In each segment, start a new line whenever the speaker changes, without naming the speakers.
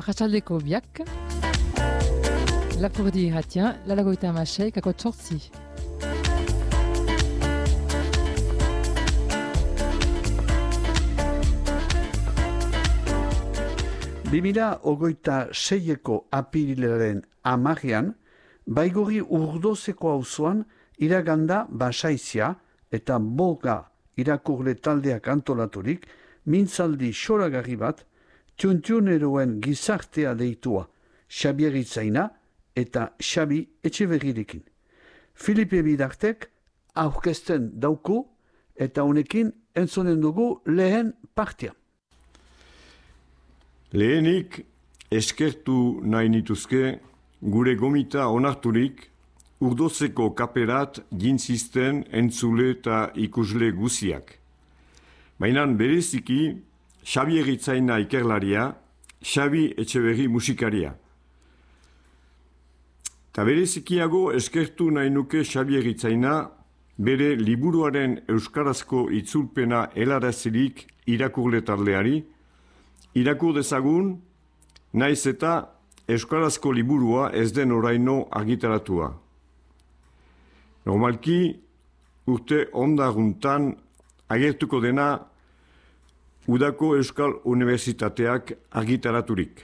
Arratsaldeko biak, Lapurdi irratian, lalagoita hamasei, kako txortzi.
Bimila ogoita seieko apirilaren amarean, Baigorri Urdozeko auzoan iraganda basaizia eta bolga irakurle taldeak antolaturik, mintzaldi xoragarri bat, tioneroen gizartea deitua, Xabier Itzaina eta Xabi Etxeberrirekin. Filipe Bidartek aurkezten dauku eta honekin entzonen dugu lehen partia.
Lehenik eskertu nahi nituzke gure gomita onarturik Urdozeko kaperat gintzisten entzule eta ikusle guziak. Baina bereziki Xabier Itzaina ikerlaria, Xabi Etxeberri musikaria. Ta berezikiago eskertu nahi nuke Xabier Itzaina bere liburuaren euskarazko itzulpena helarazirik irakurle taldeari, irakur dezagun, naiz eta euskarazko liburua ez den oraino argitaratua. Normalki, urte ondaruntan agertuko dena Udako Euskal Unibertsitateak argitaraturik.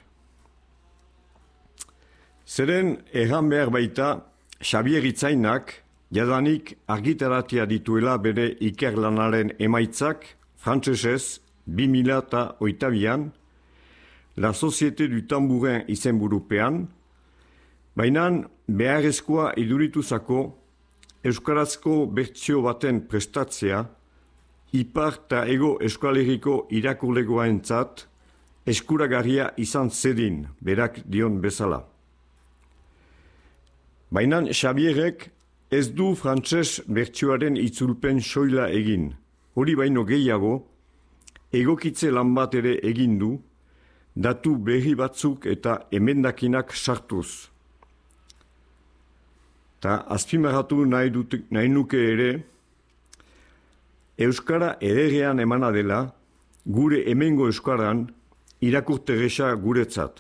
Zeren erran behar baita, Xabier Itzainak jadanik argitaratia dituela bere ikerlanaren emaitzak frantsesez 2008an, La Société du Tambourin izenburupean, baina beharrezkoa idurituzako euskarazko bertsio baten prestatzea, Ipar eta Ego Euskal Herriko irakurlegoarentzat eskuragarria izan zedin, berak dion bezala. Baina Xabierrek ez du frantses bertsioaren itzulpen soila egin, hori baino gehiago, egokitze lan bat ere egin du, datu berri batzuk eta emendakinak sartuz. Ta azpimarratu nahi nuke ere, Euskara ederrean emana dela, gure hemengo euskaran irakurterresa guretzat.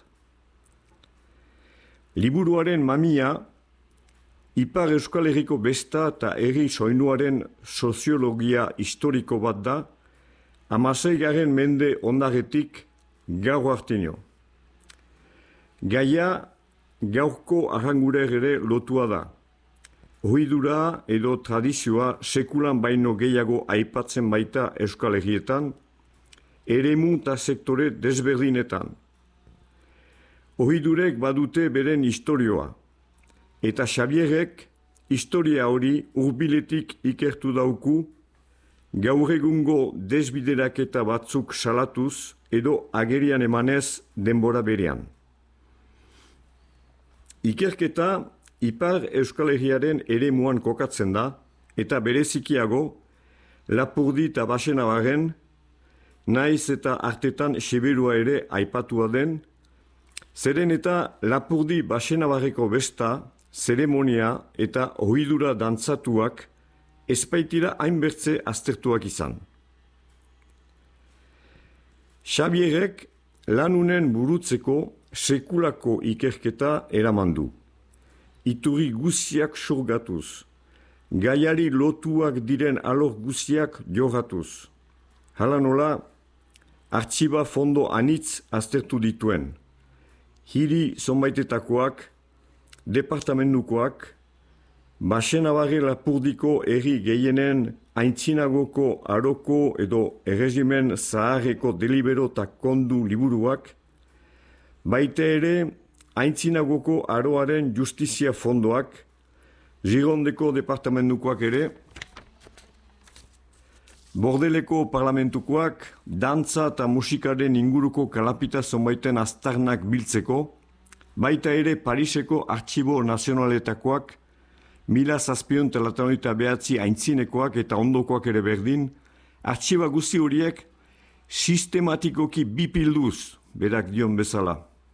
Liburuaren mamia, Ipar Euskal Herriko besta eta herri soinuaren soziologia historiko bat da, 16. mende ondaretik gaur artino. Gaia gaurko arrangurer ere lotua da. Ohidura edo tradizioa sekulan baino gehiago aipatzen baita Euskal Herrietan, eremu eta sektore desberdinetan. Ohidurek badute beren historioa, eta Xabierrek historia hori hurbiletik ikertu dauku, gaur egungo desbideraketa batzuk salatuz edo agerian emanez denbora berean. Ikerketa Ipar Euskal Herriaren eremuan kokatzen da, eta berezikiago, Lapurdi eta Baxenabarren, naiz eta artetan Xeberua ere aipatua den, zeren eta Lapurdi Baxenabarreko besta, zeremonia eta ohidura dantzatuak ezpaitira hainbertze aztertuak izan. Xabierrek lanunen burutzeko sekulako ikerketa eramandu. Iturri guziak surgatuz, gaiari lotuak diren alor guziak jorratuz. Hala nola, artxiba fondo anitz aztertu dituen. Hiri zonbaitetakoak, departamentukoak, Baxenabarre Lapurdiko herri gehienen aintzinagoko aroko edo erregimen zaharreko delibero eta kondu liburuak, baita ere aintzinagoko aroaren justizia fondoak, Girondeko departamentukoak ere, Bordeleko parlamentukoak, dantza eta musikaren inguruko kalapita zonbaiten aztarnak biltzeko, baita ere Pariseko artxibo nazionaletakoak, 1789 aintzinekoak eta ondokoak ere berdin, artxiba guzti horiek sistematikoki bipilduz, berak dion bezala.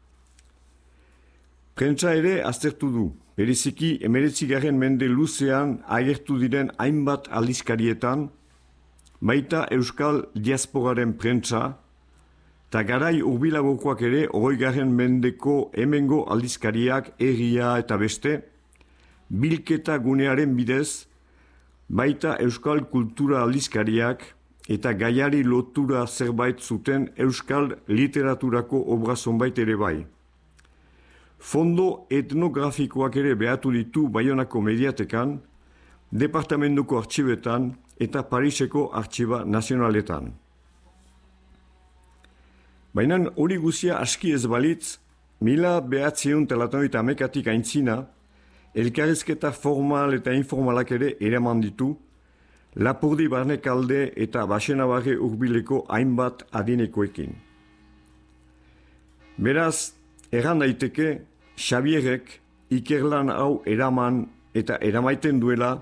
Prentsa ere aztertu du, bereziki 19. mende luzean agertu diren hainbat aldizkarietan, baita Euskal diasporaren prentsa, eta garai hurbilagokoak ere 20. mendeko hemengo aldizkariak, Herria eta beste, bilketa gunearen bidez, baita euskal kultura aldizkariak eta gaiari lotura zerbait zuten euskal literaturako obra zonbait ere bai. Fondo etnografikoak ere behatu ditu Baionako mediatekan, departamentuko artxibetan eta Pariseko artxiba nazionaletan. Baina hori guzia aski ez balitz, 1991 aintzina, elkarrizketa formal eta informalak ere eraman ditu, Lapurdi Barnekalde eta Baxenabarre hurbileko hainbat adinekoekin. Beraz, erran daiteke, Xabierrek ikerlan hau eraman eta eramaiten duela,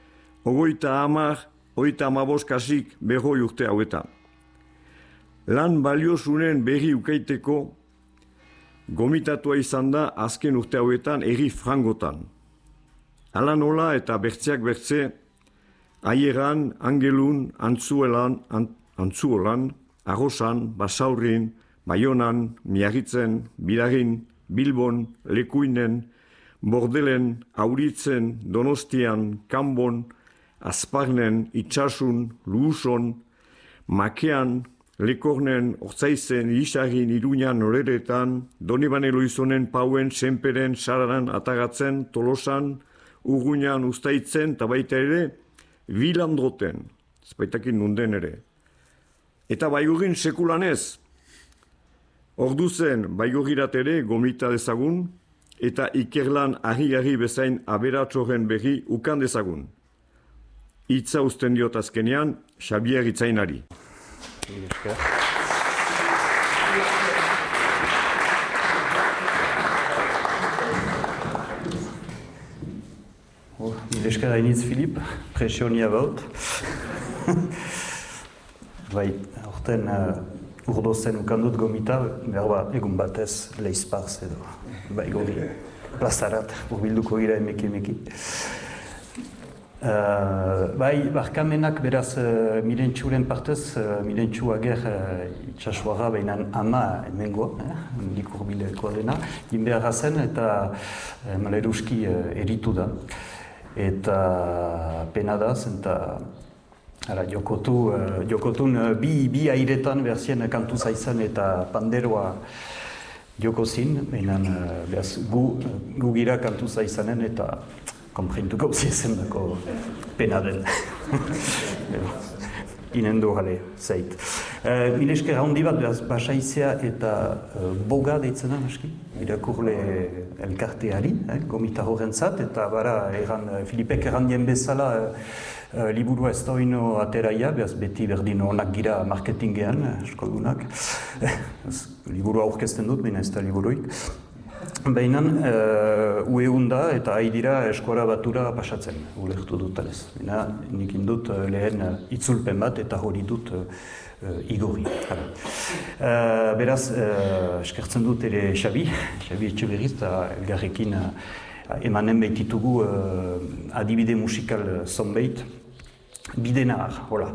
30 kasik 100 urte hauetan. Lan baliosunen berri ukaiteko, gomitatua izan da azken urte hauetan herri frangotan. Hala nola eta bertzeak bertze, Aieran, Angelun, Antzuolan, Arrosan, Basaurin, Baionan, Miarritzen, Bidarin, Bilbon, Lekuinen, Bordelen, Auritzen, Donostian, Kanbon, Azparnen, Itxasun, Luuson, Makean, Lekornen, Orzaizen, Ixarin, Iruñan, Noreretan, Donibane Loizonen, Pauen, Senperen, Sararan, Atagatzen, Tolosan, Urruñan, Uztaitzen, eta baita ere, Bilandroten, ezbaitakin nunden ere. Eta Baigurin sekulan ez. Ordu zen Baigurirat ere gomita dezagun, eta ikerlan ahi bezain aberatxoren berri ukan dezagun. Hitza uzten diot azkenean, Xabier Itzainari.
Esker hainitz, Filip, presionia baut. Bai, orten urdozen ukandut gomita, behar egun batez leizparz edo. Bai, gori plazarat, urbilduko gira emeki. Bai, barkamenak beraz mirentxuren partez, mirentxu ager itxasuara behinan ama emengoa, nik urbilekoa dena, inbeharra zen eta maleruski eritu da. Eta pena da, eta jokotun bi airetan berzien kantu zaizan eta panderoa jokozin, behinan gu gira kantu zaizanen eta konprintuko ziezen dako pena den. Inendo gale, zeit. Milesker handi bat, basaizea eta boga deitzen da, naski? Irakurle elkarteari, gomita horrentzat, eta bara, Filipek errandien bezala, liburua ez da oino ateraia, behaz beti berdin onak gira marketingean, eskoldunak. Liburua aurkezten dut, baina ez da liburuik. Baina, ueunda eta haidira eskora batura pasatzen, ulertu dut alez. Nik indut lehen itzulpen bat eta hori dut igorri. Beraz, eskertzen dut ere Xabi Etxeberriz eta elgarrekin emanen behititugu adibide musikal zonbeit, bide nahar, hola.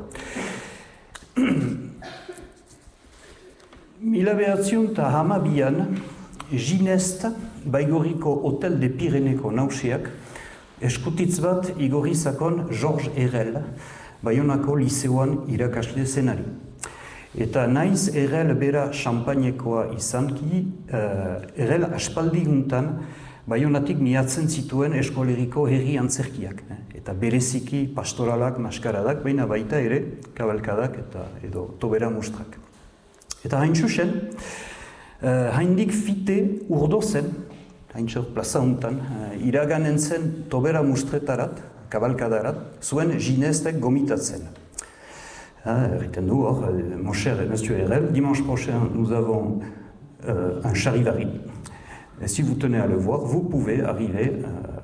1912an, Ginest, Baigorriko Hotel de Pireneko nausiak, eskutitz bat igorri zakon Georges Herel, Baionako liseoan irakasle zenari. Eta naiz Herel bera xampainekoa izanki, Herel aspaldi guntan Baionatik miatzen zituen eskoleriko herri antzerkiak. Eta bereziki pastoralak, maskaradak, baina baita ere kabalkadak eta edo tobera mustrak. Eta hain txusen, haindik fite urdozen, haintxo plaza hontan, iraganen zen tobera mustretarat, kabalkadarat, zuen Ginestek gomitatzen. Erriten du hor, mon cher monsieur Herel, dimanche prochain nous avons un charivari. Et si vous tenez à le voir, vous pouvez arriver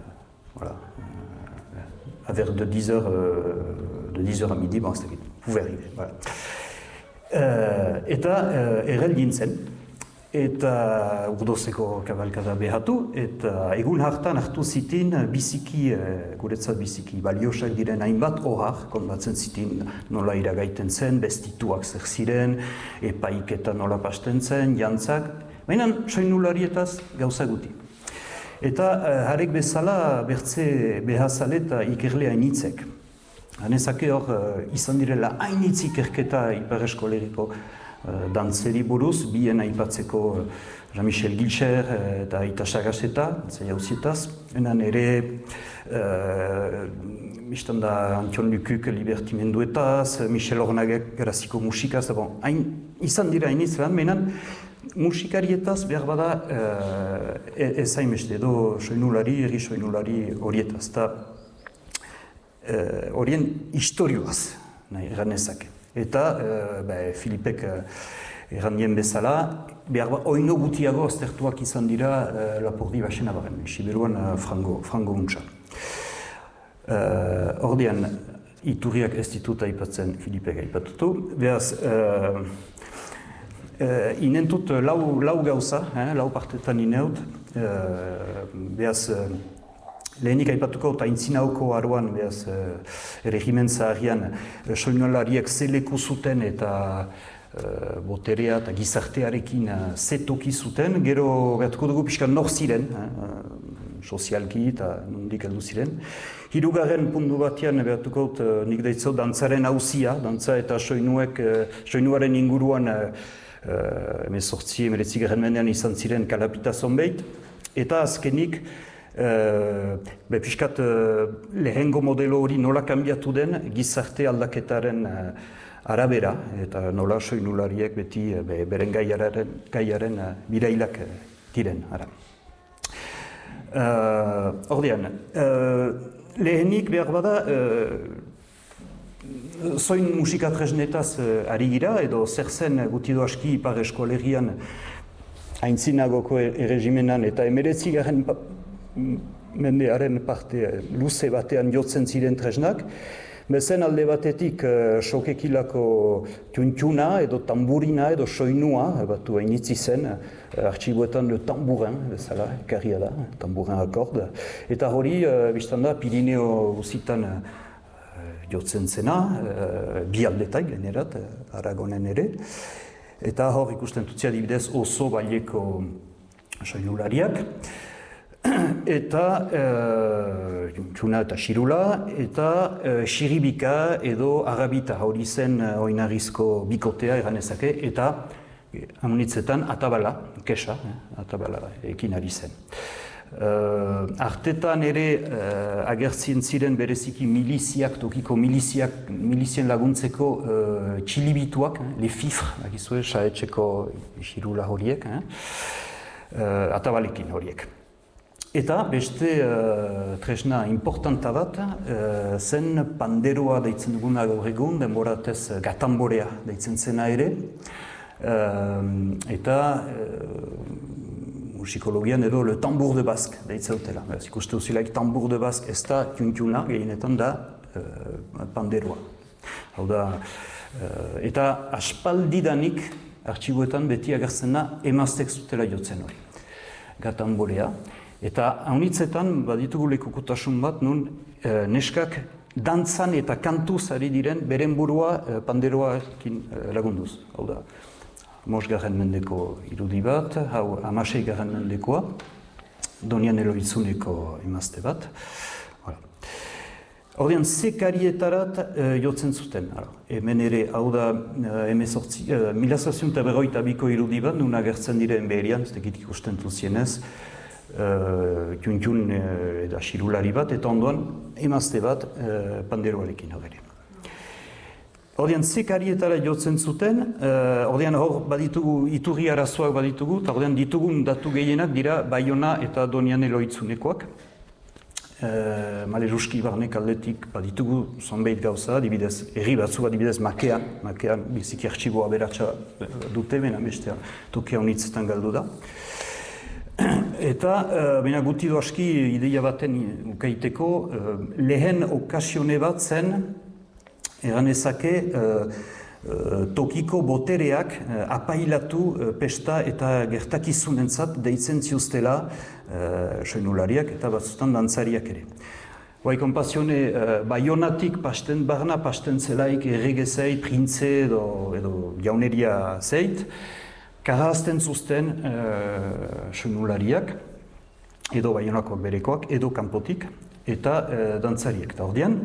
vers de 10h à midi, bon, vous pouvez arriver. Voilà. Eta Herel gintzen, eta urdozeko kabalkada behatu, eta egun hartan hartu zitin biziki, guretzat biziki baliosak diren hainbat ohar, konbatzen zitin nola iragaiten zen, bestituak zer ziren, epaiketa nola pasten zen, jantzak, baina soinularietaz gauza guti. Eta harek bezala bertze behazale eta ikerle hainitzek. Hanezake hor izan direla hainitz ikerketa Ipar Eskolegiko dantzeri buruz, bien aipatzeko Jean-Michel Gilcher eta Aita Sagaseta, dantzai hausietaz. Enan ere, biztan da Antion Lukuk libertimenduetaz, Michel Ornagek graziko musikaz, izan dira hainitz lan, menan musikarietaz behar bada ez hainbeste edo soinulari, erri soinulari horietaz. Horien historioaz, nahi, eranezake. Eta Filipek errandien bezala, behar ba, oino gutiago aztertuak izan dira Lapurdi Baxena baren, Siberuan frango untsa. Ordean, iturriak ez ditut aipatzen Filipek aipatutu, behaz, inentut lau gauza, lau partetan ineut, behaz, lehenik aipatuko eta intzinauko aruan, behaz, regimen zaharian, soinolariak zeleku zuten eta boterea eta gizartearekin zetoki zuten, gero gatuko dugu pixka nor ziren, sozialki eta nondik heldu ziren. Hirugarren puntu batean behatuko nik deitzau dantzaren hauzia, dantza eta soinuaren inguruan 19 mendean izan ziren kalapita zonbeit, eta azkenik piskat lehengo modelo hori nola kanbiatu den gizarte aldaketaren arabera, eta nola soinulariek beti beren gaiaren birailak diren. Ordean, lehenik behar bada soin musika tresnetaz ari gira, edo zer zen gutido aski Ipar Eskolegian aintzinagoko erregimenan eta 19. mendearen parte luze batean jotzen ziren tresnak, bezen alde batetik sokekilako tuntuna edo tamburina edo soinua, batu hainitzi zen, artxiboetan le tambourin, bezala, ekarria da, tambourin akord, eta hori, biztan da, Pirineo uzitan jotzen zena, bi aldetak generat, Aragonen ere, eta hor ikusten tutzia dibidez oso baileko soinulariak, eta txuna eta xirula, eta xiribika edo arabita hori zen oinarrizko bikotea eganezake, eta amunitzetan atabala, kesa, atabala ekin ari zen. Artetan ere agertzien ziren bereziki miliziak, tokiko milizien laguntzeko txilibituak, le fifre, agizue, saetxeko xirula horiek, atabalekin horiek. Eta beste tresna importanta bat zen panderoa deitzen duguna gaur egun, denboratez gatamborea deitzen zena ere, eta musikologian edo le tambour de basque deitzautela. Ikuste duzilaik tambour de basque ez da tuntuna, gehienetan da panderoa. Hau da, eta aspaldidanik artxiboetan beti agertzena emaztek zutela jotzen hori, gatamborea. Eta haunitzetan baditugu lekukutasun bat nun neskak dantzan eta kantuz ari diren beren burua panderoakin lagunduz. Hau da, 5. mendeko irudi bat, hau 16. mendekoa, Donian Eloizuneko emazte bat. Ordean, zekarietarat jotzen zuten. Hemen ere, hau da, 1952ko irudi bat, nun agertzen diren beherian, ez dekit ikusten duzienez, tuntun eta xirulari bat, eta ondoan emazte bat panderoarekin horre. Ordean, zekarietara jotzen zuten, ordean hor baditugu, iturri arazoak baditugu, eta ordean ditugun datu gehienak dira Baiona eta Donian Eloitzunekoak. Maleruski barnek aldetik baditugu zonbeit gauza, adibidez, herri batzu adibidez Makean biziki artxiboa beratxa dute, bena bestea tokia honitzetan galdu da. Eta, baina gutido aski ideia baten ukaiteko, lehen okasione bat zen, eranezake, tokiko botereak apailatu pesta eta gertakizunentzat deitzen ziuztela soinulariak eta batzutan dantzariak ere. Kompasione, Baionatik barna pasten zelaik erregezei, printze edo jauneria zeit, karrazten zuzten soinulariak, edo Baionakoak berekoak, edo kanpotik, eta dantzariek. Eta ordean,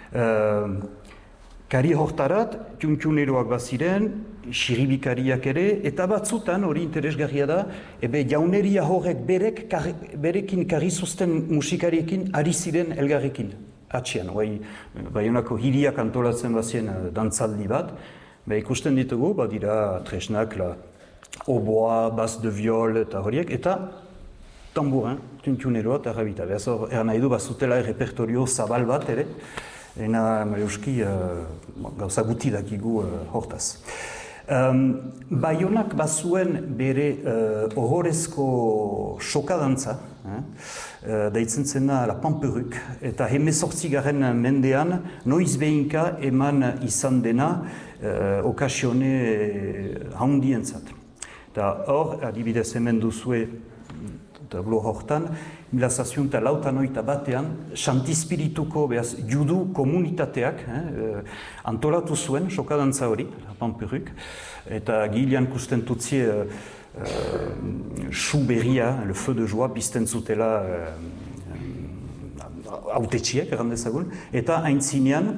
kari hortarat, txuntxuneroak baziren, xiribikariak ere, eta batzutan, hori interesgarria da, jauneria horrek berekin karrizuzten musikariekin ari ziren elgarrekin, atxean. Baionako hiriak antolatzen bazien dantzaldi bat, ikusten ditugu, badira tresnak, oboa, bas de viol eta horiek, eta tamburin, txuntxuneroa eta rabita. Beaz, eran nahi du, bazutela repertorio zabal bat ere, ena Mariuski gauza guti dakigu hortaz. Baionak bazuen bere ohorezko sokadantza, deitzen zena la Pamperuk, eta 18. mendean noiz behinka eman izan dena okasione handientzat. Eta hor, adibidez hemen duzue tablo hortan, 1981 Santispirituko judu komunitateak antolatu zuen sokadantza hori, Pamperuk, eta gilean kusten tutzie su berria, le feu de joie, bizten zutela autetxiek, errandezagun, eta aintzinean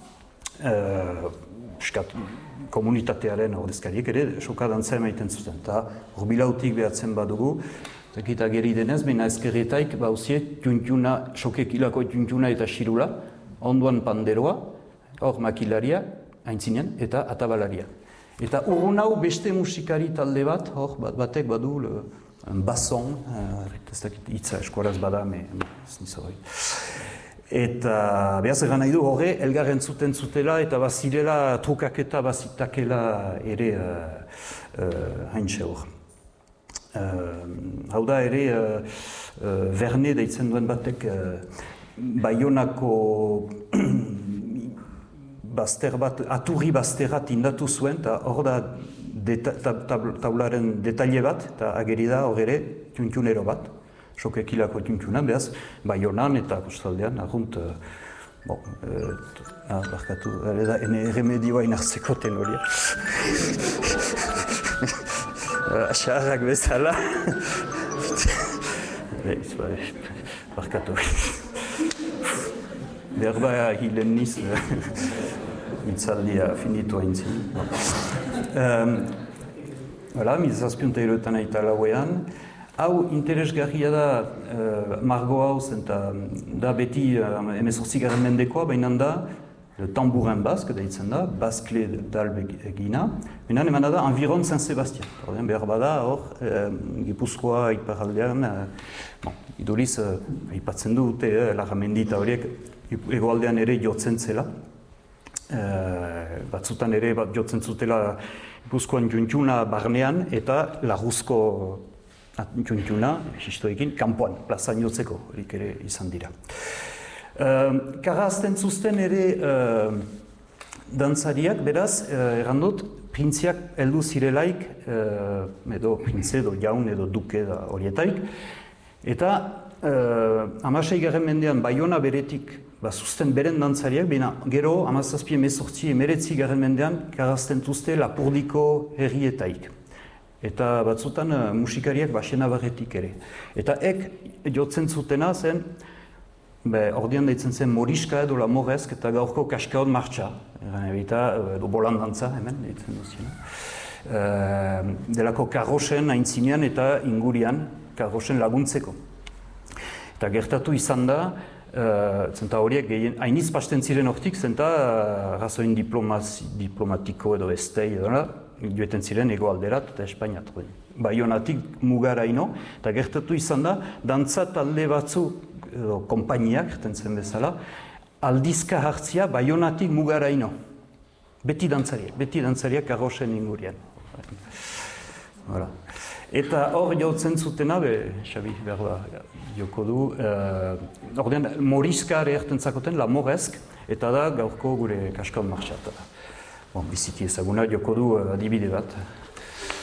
komunitatearen ordezkariek ere sokadantza emaiten zuten. Eta urbilautik behatzen badugu, eta geri denez, baina ezkerretaik bauzie txuntxuna, sokekilako txuntxuna eta xirula, onduan panderoa, hor makilaria, aintzinean, eta atabalaria. Eta urrun hau beste musikari talde bat, hor batek badu, bason, ez dakit hitza eskuaraz bada, ez nizo hori. Eta behaz egan nahi du horre, elgarren zutela eta bazirela trukaketa bazitakela ere haintxe hor. Hau da ere, Verne deitzen duen batek Baionako bazter bat, aturri bazterrat indatu zuen, eta hor da taularen detaile bat, eta ageri da hor ere txuntxunero bat, sokekilako txuntxunan, behaz, Baionan eta kostaldean, argunt, barkatu, ene remedioa inartzeko tenoria. Axarrak bezala. Barkatu. Berba hilen niz, mitzaldia finitu haintzin. Hala, 1700 eta lauean. Hau interesgarria da, margo hau eta da beti 18. mendekoa, baina da, tambourin basque, deitzen da, baskle dalbe egina. Menan eman da, environ Saint-Sébastien. Behar bada, hor, Gipuzkoa iparaldean, iduriz, aipatzen dute, Larramendi horiek, egoaldean ere jotzen zela. Batzutan ere jotzen zutela Gipuzkoan txuntxuna barnean, eta Larruzko txuntxuna, xistoekin, kanpoan, plazan jotzeko, horik ere izan dira. Karrazten zuzten ere dantzariak, beraz, errandot, printziak heldu zirelaik, edo printze, edo jaun, edo duke da horietaik, eta 16. mendean Baiona beretik zuzten beren dantzariak, baina gero 17-18 mendean karrazten zuzte Lapurdiko herrietaik. Eta batzutan musikariak basena barretik ere. Eta jotzen zutena zen, ordean deitzen zen Moriska edo la Morezk eta gaurko Kaskaon martxa. Edo bolan dantza, hemen, deitzen duzien. Delako karrosen aintzinean eta ingurian, karrosen laguntzeko. Eta gertatu izan da, zenta horiek hainiz pasten ziren hortik, zenta razoin diplomatiko edo estei edo joeten ziren egoalderat eta Espainiat. Baionatik mugaraino, eta gertatu izan da, dantza talde batzu edo konpainiak, zen bezala, aldizka hartzia Baionatik mugaraino. Beti dantzariak karrosen ingurian. Eta hor jautzen zutena, Xabi berba joko du, Moriska ere erten zakoten, la Morezk, eta da gaurko gure Kaskaon martxat. Biziki ezaguna joko du adibide bat.